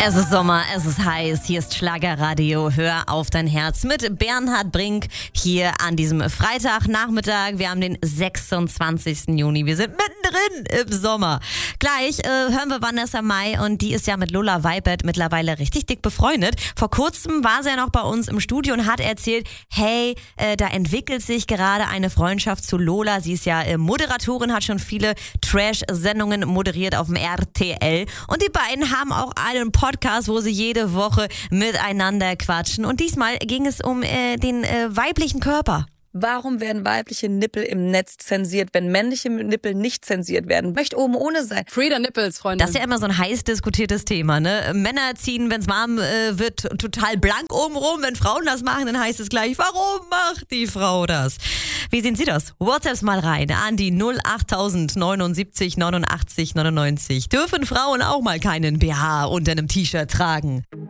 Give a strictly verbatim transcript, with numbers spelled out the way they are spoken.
Es ist Sommer, es ist heiß, hier ist Schlagerradio, hör auf dein Herz mit Bernhard Brink hier an diesem Freitagnachmittag. Wir haben den sechsundzwanzigsten Juni, wir sind mittendrin im Sommer. Gleich äh, hören wir Vanessa Mai und die ist ja mit Lola Weibert mittlerweile richtig dick befreundet. Vor kurzem war sie ja noch bei uns im Studio und hat erzählt, hey, äh, da entwickelt sich gerade eine Freundschaft zu Lola. Sie ist ja äh, Moderatorin, hat schon viele Trash-Sendungen moderiert auf dem R T L und die beiden haben auch einen Podcast, wo sie jede Woche miteinander quatschen. Und diesmal ging es um äh, den äh, weiblichen Körper. Warum werden weibliche Nippel im Netz zensiert, wenn männliche Nippel nicht zensiert werden? Möchte oben ohne sein. Free the Nipples, Freunde. Das ist ja immer so ein heiß diskutiertes Thema, ne? Männer ziehen, wenn es warm äh, wird, total blank oben rum. Wenn Frauen das machen, dann heißt es gleich, warum macht die Frau das? Wie sehen Sie das? WhatsApps mal rein an die null acht tausend neunundsiebzig neunundachtzig neunundneunzig. Dürfen Frauen auch mal keinen B H unter einem T-Shirt tragen?